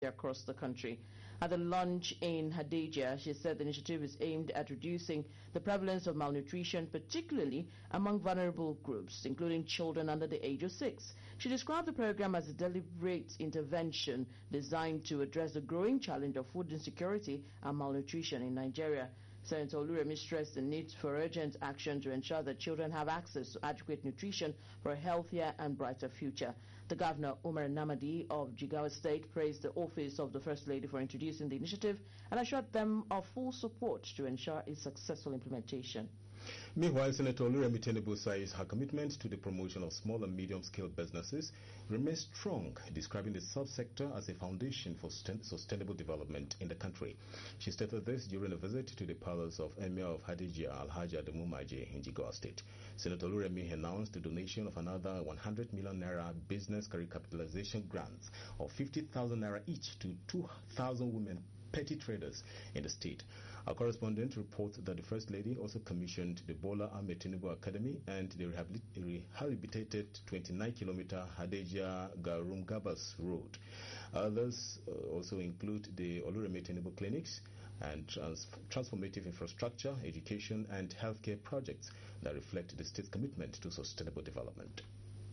across the country. At the launch in Hadejia, she said the initiative is aimed at reducing the prevalence of malnutrition, particularly among vulnerable groups, including children under the age of 6. She described the program as a deliberate intervention designed to address the growing challenge of food insecurity and malnutrition in Nigeria. Senator Oluremi stressed the need for urgent action to ensure that children have access to adequate nutrition for a healthier and brighter future. The Governor, Umar Namadi of Jigawa State, praised the Office of the First Lady for introducing the initiative and assured them of full support to ensure its successful implementation. Meanwhile, Senator Oluremi Tinubu says her commitment to the promotion of small and medium-scale businesses remains strong, describing the subsector as a foundation for sustainable development in the country. She stated this during a visit to the palace of Emir of Hadejia, Alhaji Adamu Maje in Jigawa State. Senator Oluremi announced the donation of another 100 million naira business recapitalization grants of 50,000 naira each to 2,000 women petty traders in the state. Our correspondent reports that the First Lady also commissioned the Bola Ahmed Tinubu Academy and the rehabilitated 29-kilometer Hadejia-Garum-Gabas road. Others also include the Oluremi Tinubu clinics and transformative infrastructure, education and healthcare projects that reflect the state's commitment to sustainable development.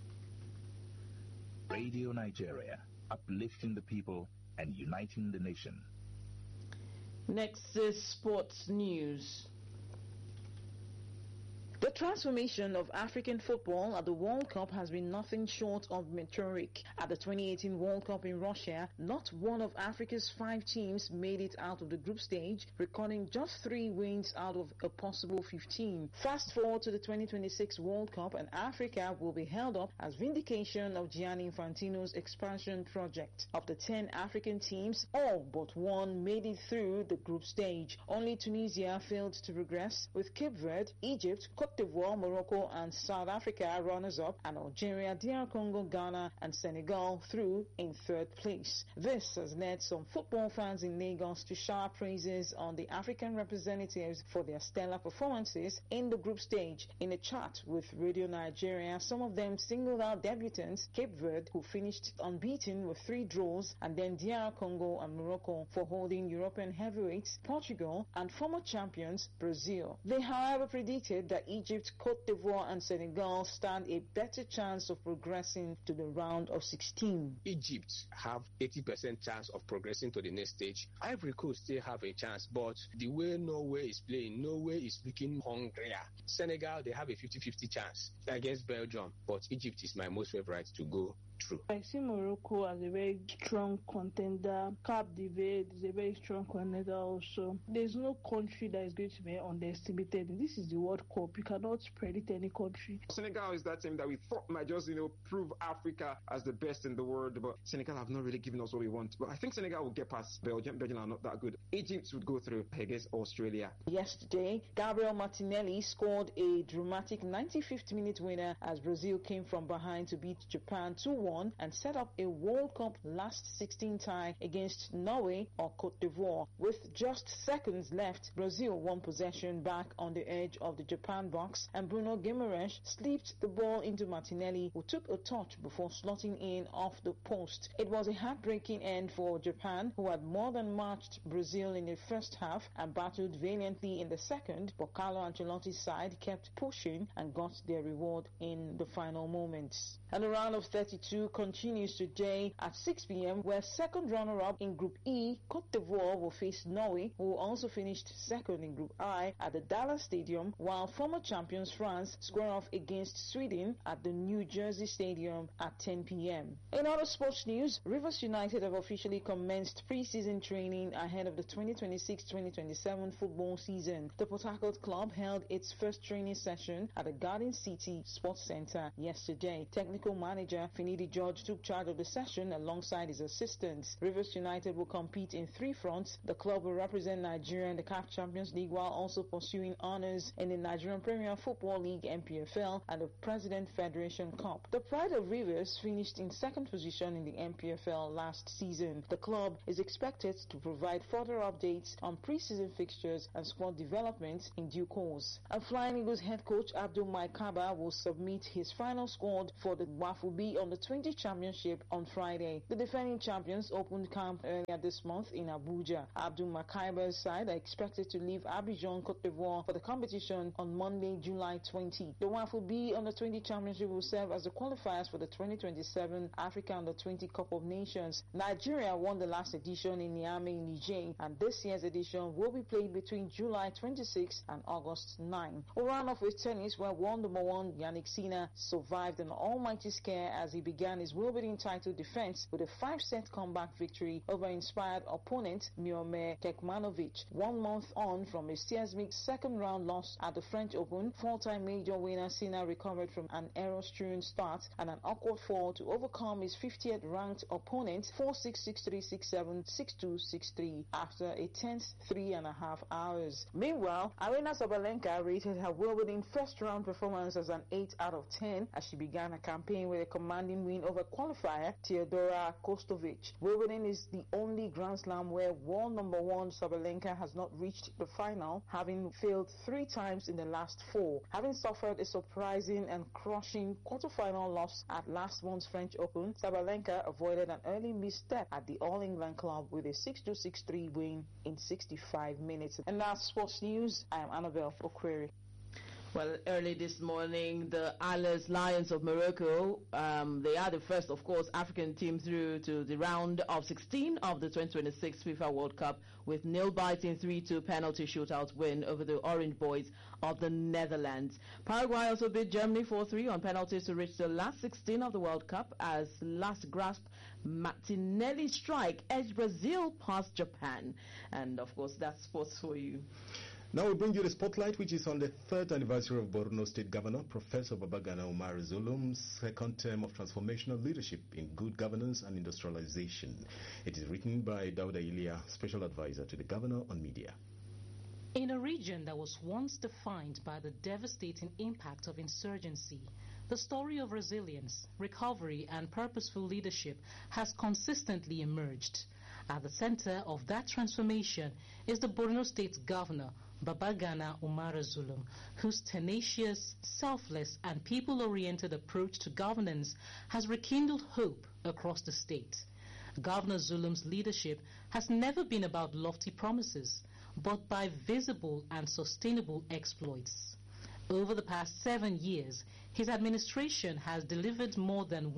Radio Nigeria, uplifting the people and uniting the nation. Next is sports news. The transformation of African football at the World Cup has been nothing short of meteoric. At the 2018 World Cup in Russia, not one of Africa's 5 teams made it out of the group stage, recording just 3 wins out of a possible 15. Fast forward to the 2026 World Cup, and Africa will be held up as vindication of Gianni Infantino's expansion project. Of the 10 African teams, all but one made it through the group stage. Only Tunisia failed to progress, with Cape Verde, Egypt, Cote d'Ivoire, Morocco and South Africa runners-up, and Algeria, DR Congo, Ghana and Senegal through in 3rd place. This has led some football fans in Lagos to shower praises on the African representatives for their stellar performances in the group stage. In a chat with Radio Nigeria, some of them singled out debutants Cape Verde, who finished unbeaten with 3 draws, and then DR Congo and Morocco for holding European heavyweights Portugal and former champions Brazil. They, however, predicted that Egypt, Cote d'Ivoire and Senegal stand a better chance of progressing to the round of 16. Egypt have 80% chance of progressing to the next stage. Ivory Coast still have a chance, but the way Norway is playing, Norway is looking hungrier. Senegal, they have a 50-50 chance against Belgium, but Egypt is my most favorite to go through. I see Morocco as a very strong contender. Cape Verde is a very strong contender also. There's no country that is going to be underestimated. This is the World Cup. You cannot predict any country. Senegal is that team that we thought might just, prove Africa as the best in the world, but Senegal have not really given us what we want. But I think Senegal will get past Belgium. Belgium are not that good. Egypt would go through against Australia. Yesterday, Gabriel Martinelli scored a dramatic 95th minute winner as Brazil came from behind to beat Japan 2-1 and set up a World Cup last 16 tie against Norway or Cote d'Ivoire. With just seconds left, Brazil won possession back on the edge of the Japan box, and Bruno Guimaraes slipped the ball into Martinelli, who took a touch before slotting in off the post. It was a heartbreaking end for Japan, who had more than matched Brazil in the first half and battled valiantly in the second, but Carlo Ancelotti's side kept pushing and got their reward in the final moments. And the round of 32 continues today at 6 p.m. where second runner-up in Group E, Cote d'Ivoire, will face Norway, who also finished second in Group I at the Dallas Stadium, while former champions France square off against Sweden at the New Jersey Stadium at 10 p.m. In other sports news, Rivers United have officially commenced pre-season training ahead of the 2026-2027 football season. The Port Harcourt club held its first training session at the Garden City Sports Centre yesterday. Technical manager Finidi George took charge of the session alongside his assistants. Rivers United will compete in 3 fronts. The club will represent Nigeria in the CAF Champions League while also pursuing honours in the Nigerian Premier Football League (NPFL) and the President Federation Cup. The Pride of Rivers finished in 2nd position in the NPFL last season. The club is expected to provide further updates on pre-season fixtures and squad development in due course. And Flying Eagles head coach Abdul Maikaba will submit his final squad for the WAFUB Under 20 Championship on Friday. The defending champions opened camp earlier this month in Abuja. Abdul Makaiba's side are expected to leave Abidjan, Cote d'Ivoire for the competition on Monday, July 20. The WAFUB Under 20 Championship will serve as the qualifiers for the 2027 Africa Under 20 Cup of Nations. Nigeria won the last edition in Niamey, Niger, and this year's edition will be played between July 26 and August 9. We'll round off with tennis, where world number 1 Yannick Sinner survived an almighty scare as he began his Wimbledon title defense with a 5-set comeback victory over inspired opponent Miomir Kekmanovic. 1 month on from a seismic second-round loss at the French Open, four-time major winner Sinner recovered from an error-strewn start and an awkward fall to overcome his 50th ranked opponent 4-6, 6-3, 6-7, 6-2, 6-3 after a tense 3.5 hours. Meanwhile, Aryna Sabalenka rated her Wimbledon first-round performance as an 8 out of 10 as she began her campaign with a commanding win over qualifier Teodora Kostovic. Wimbledon is the only Grand Slam where world number 1 Sabalenka has not reached the final, having failed 3 times in the last 4. Having suffered a surprising and crushing quarter-final loss at last month's French Open, Sabalenka avoided an early misstep at the All England club with a 6-2, 6-3 win in 65 minutes. And that's sports news. I am Annabelle Okwiri. Well, early this morning, the Atlas Lions of Morocco, they are the first, of course, African team through to the round of 16 of the 2026 FIFA World Cup with nail-biting 3-2 penalty shootout win over the Orange Boys of the Netherlands. Paraguay also beat Germany 4-3 on penalties to reach the last 16 of the World Cup as last grasp Martinelli strike edged Brazil past Japan. And, of course, that's sports for you. Now we bring you the spotlight, which is on the 3rd anniversary of Borno State Governor Professor Babagana Umar Zulum's second term of transformational leadership in good governance and industrialization. It is written by Dauda Ilia, Special Advisor to the Governor on Media. In a region that was once defined by the devastating impact of insurgency, the story of resilience, recovery, and purposeful leadership has consistently emerged. At the center of that transformation is the Borno State Governor, Babagana Umar Zulum, whose tenacious, selfless, and people-oriented approach to governance has rekindled hope across the state. Governor Zulum's leadership has never been about lofty promises, but by visible and sustainable exploits. Over the past 7 years, his administration has delivered more than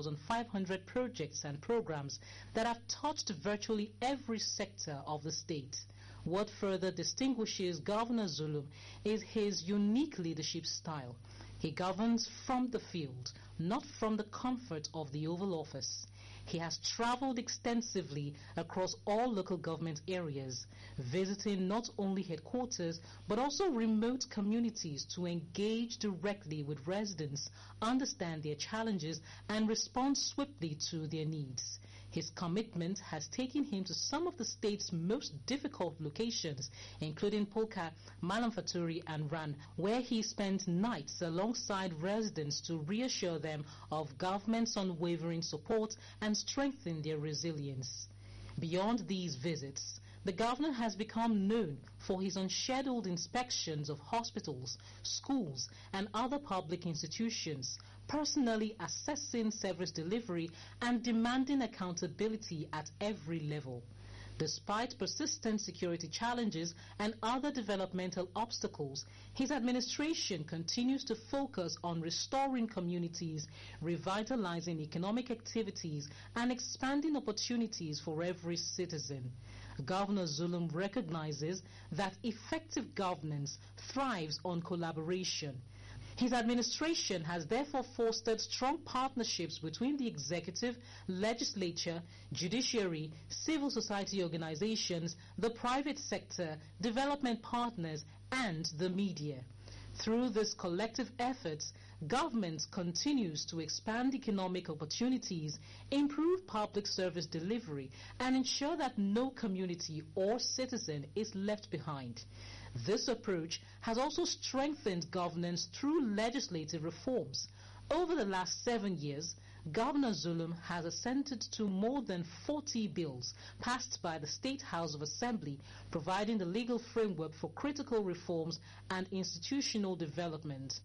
1,500 projects and programs that have touched virtually every sector of the state. What further distinguishes Governor Zulum is his unique leadership style. He governs from the field, not from the comfort of the Oval Office. He has traveled extensively across all local government areas, visiting not only headquarters but also remote communities to engage directly with residents, understand their challenges, and respond swiftly to their needs. His commitment has taken him to some of the state's most difficult locations, including Polka, Malam Faturi, and Ran, where he spent nights alongside residents to reassure them of government's unwavering support and strengthen their resilience. Beyond these visits, the governor has become known for his unscheduled inspections of hospitals, schools, and other public institutions, personally assessing service delivery and demanding accountability at every level. Despite persistent security challenges and other developmental obstacles, his administration continues to focus on restoring communities, revitalizing economic activities, and expanding opportunities for every citizen. Governor Zulum recognizes that effective governance thrives on collaboration. His administration has therefore fostered strong partnerships between the executive, legislature, judiciary, civil society organizations, the private sector, development partners, and the media. Through this collective efforts, government continues to expand economic opportunities, improve public service delivery, and ensure that no community or citizen is left behind. This approach has also strengthened governance through legislative reforms. Over the last 7 years, Governor Zulum has assented to more than 40 bills passed by the State House of Assembly, providing the legal framework for critical reforms and institutional development.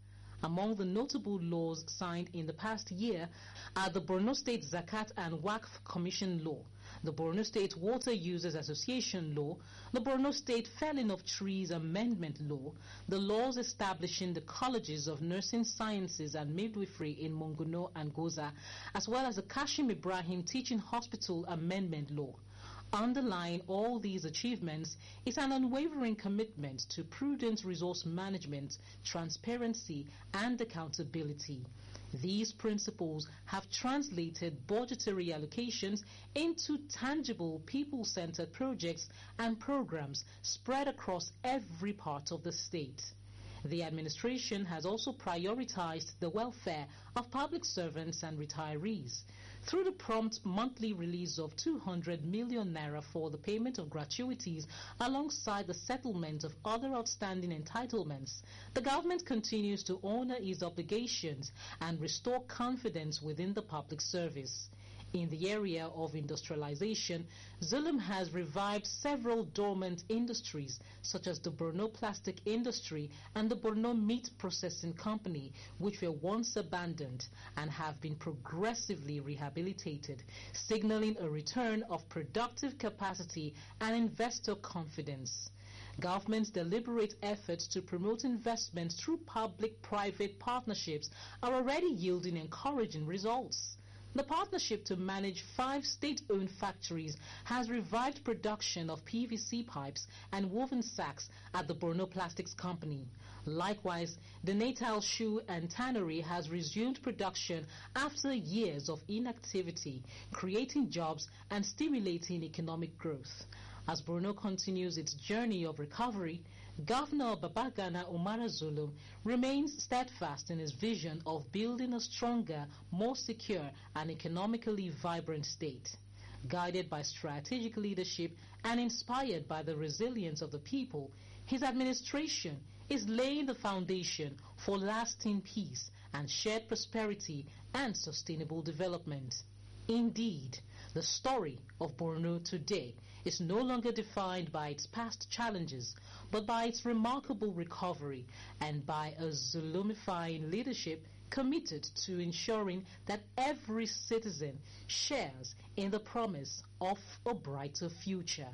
Among the notable laws signed in the past year are the Borno State Zakat and Waqf Commission Law, the Borno State Water Users Association Law, the Borno State Felling of Trees Amendment Law, the laws establishing the colleges of nursing sciences and midwifery in Monguno and Goza, as well as the Kashim Ibrahim Teaching Hospital Amendment Law. Underlying all these achievements is an unwavering commitment to prudent resource management, transparency, and accountability. These principles have translated budgetary allocations into tangible people-centered projects and programs spread across every part of the state. The administration has also prioritized the welfare of public servants and retirees through the prompt monthly release of 200 million naira for the payment of gratuities alongside the settlement of other outstanding entitlements. The government continues to honor its obligations and restore confidence within the public service. In the area of industrialization, Zulum has revived several dormant industries such as the Borno plastic industry and the Borno meat processing company, which were once abandoned and have been progressively rehabilitated, signaling a return of productive capacity and investor confidence. Government's deliberate efforts to promote investment through public-private partnerships are already yielding encouraging results. The partnership to manage 5 state-owned factories has revived production of PVC pipes and woven sacks at the Borno Plastics Company. Likewise, the Natal Shoe and Tannery has resumed production after years of inactivity, creating jobs and stimulating economic growth. As Borno continues its journey of recovery, Governor Babagana Umara Zulum remains steadfast in his vision of building a stronger, more secure and economically vibrant state. Guided by strategic leadership and inspired by the resilience of the people, his administration is laying the foundation for lasting peace and shared prosperity and sustainable development. Indeed, the story of Borno today is no longer defined by its past challenges, but by its remarkable recovery and by a Zulumifying leadership committed to ensuring that every citizen shares in the promise of a brighter future.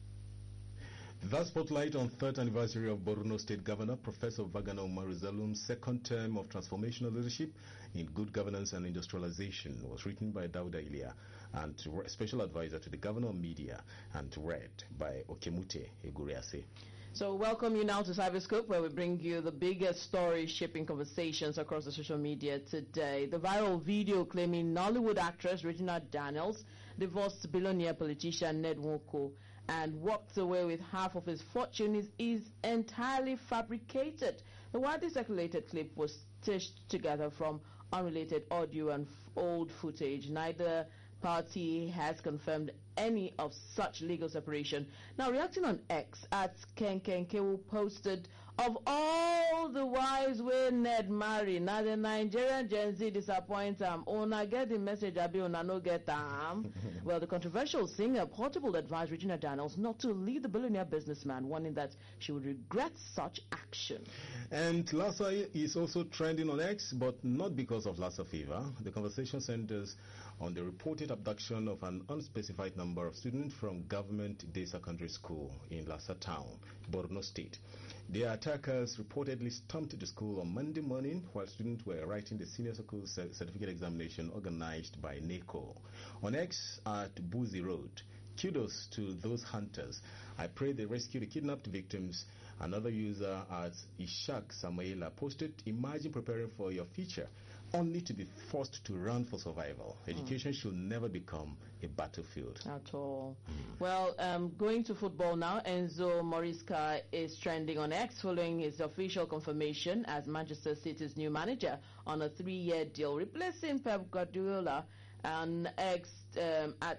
The spotlight on 3rd anniversary of Borno State Governor Professor Babagana Umara Zulum's second term of transformational leadership in good governance and industrialization was written by Dauda Ilia and special advisor to the Governor of Media and read by Okemute Eguriase. So welcome you now to Cyberscope, where we bring you the biggest stories shaping conversations across the social media today. The viral video claiming Nollywood actress Regina Daniels divorced billionaire politician Ned Nwoko and walked away with half of his fortune is entirely fabricated. The widely circulated clip was stitched together from unrelated audio and old footage. Neither party has confirmed any of such legal separation. Now, reacting on X, at Ken Kewu posted, of all the wives where Ned marry, now the Nigerian Gen Z disappoint them. Una get the message, abi una no get them. Well, the controversial singer Portable advised Regina Daniels not to leave the billionaire businessman, warning that she would regret such action. And Lassa is also trending on X, but not because of Lassa fever. The conversation centers on the reported abduction of an unspecified number of students from Government Day Secondary School in Lassa Town, Borno State. The attackers reportedly stormed the school on Monday morning while students were writing the senior school certificate examination organized by NACO. On X at Buzi Road, kudos to those hunters. I pray they rescue the kidnapped victims. Another user at Ishak Samaila posted, imagine preparing for your future only to be forced to run for survival. Education should never become a battlefield. At all. Well, going to football now, Enzo Maresca is trending on X following his official confirmation as Manchester City's new manager on a 3-year deal, replacing Pep Guardiola. And X at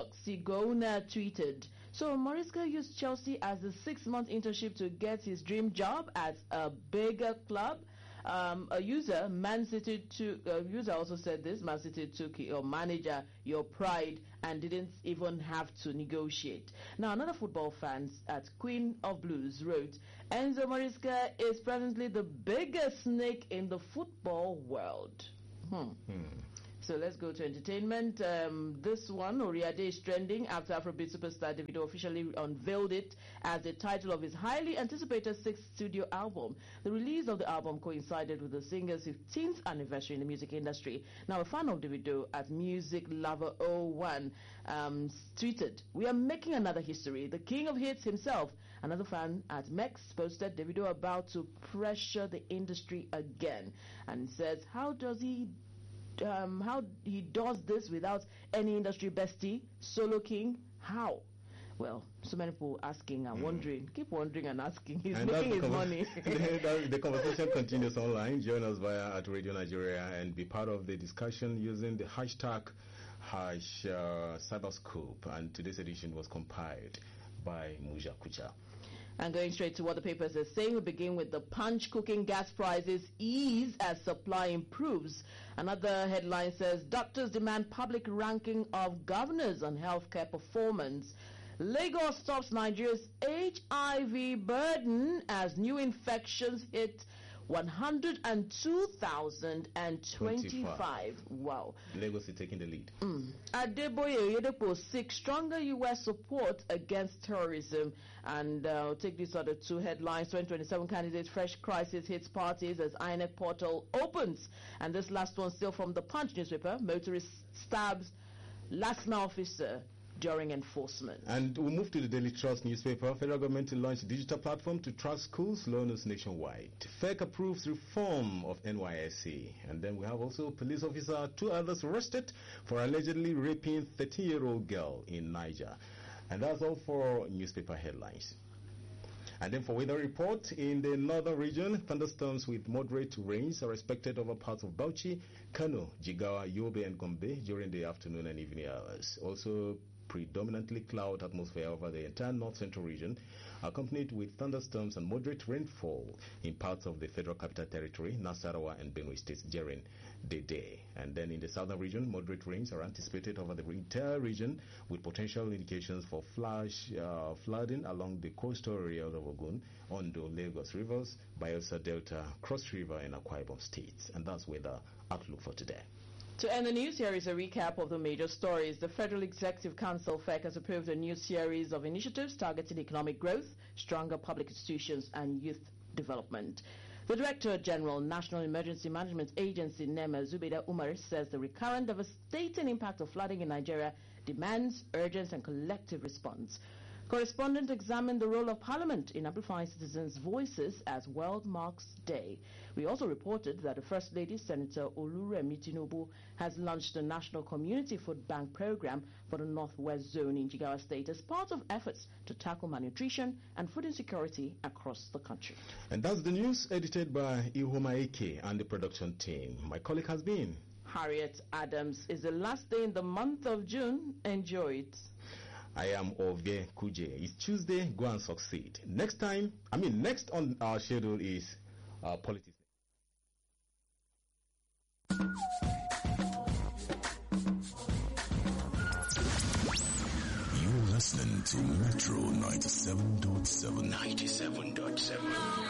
Toxigona tweeted, so Maresca used Chelsea as a 6-month internship to get his dream job at a bigger club. A user, Man City user also said this: Man City took your manager, your pride, and didn't even have to negotiate. Now, another football fan at Queen of Blues wrote, Enzo Maresca is presently the biggest snake in the football world. So let's go to entertainment. This one, Oriade, is trending after Afrobeat superstar Davido officially unveiled it as the title of his highly anticipated 6th studio album. The release of the album coincided with the singer's 15th anniversary in the music industry. Now, a fan of Davido at Music Lover 01 tweeted, "We are making another history. The king of hits himself." Another fan at Mex posted Davido about to pressure the industry again and says, how he does this without any industry bestie, solo king, how? Well, so many people asking and wondering, keep wondering and asking. He's making his money. The conversation continues online. Join us via at Radio Nigeria and be part of the discussion using the hashtag #Cyberscope. And today's edition was compiled by Muja Kucha. And going straight to what the papers are saying, we begin with the Punch: cooking gas prices ease as supply improves. Another headline says, doctors demand public ranking of governors on healthcare performance. Lagos tops Nigeria's HIV burden as new infections hit 102,025. Wow. Lagos is taking the lead. Adeboye Oyedepo seeks stronger U.S. support against terrorism. And I'll take these other two headlines. 2027 candidates, fresh crisis hits parties as INEC portal opens. And this last one still from the Punch newspaper. Motorist stabs LASMA officer during enforcement. And we'll move to the Daily Trust newspaper. Federal government to launch digital platform to track schools learners nationwide. FEC approves reform of NYSC. And then we have also police officer, 2 others arrested for allegedly raping 13-year-old girl in Niger. And that's all for newspaper headlines. And then for weather report, in the northern region, thunderstorms with moderate rains are expected over parts of Bauchi, Kano, Jigawa, Yobe, and Gombe during the afternoon and evening hours. Also, predominantly cloud atmosphere over the entire north central region, accompanied with thunderstorms and moderate rainfall in parts of the Federal Capital Territory, Nasarawa, and Benue states during the day. And then in the southern region, moderate rains are anticipated over the entire region, with potential indications for flash flooding along the coastal area of Ogun, Ondo, Lagos rivers, Bayelsa Delta, Cross River, and Akwa Ibom states. And that's weather outlook for today. To end the news, here is a recap of the major stories. The Federal Executive Council, FEC, has approved a new series of initiatives targeting economic growth, stronger public institutions, and youth development. The Director General, National Emergency Management Agency, NEMA, Zubeida Umar, says the recurrent devastating impact of flooding in Nigeria demands urgent and collective response. Correspondent examined the role of Parliament in amplifying citizens' voices as World Marks Day. We also reported that the First Lady, Senator Oluremi Tinubu, has launched the National Community Food Bank Program for the Northwest Zone in Jigawa State as part of efforts to tackle malnutrition and food insecurity across the country. And that's the news edited by Ihoma Eke and the production team. My colleague has been Harriet Adams. It's the last day in the month of June. Enjoy it. I am Ovie Kuje. It's Tuesday. Go and succeed. Next on our schedule is politics. You're listening to Metro 97.7. 97.7.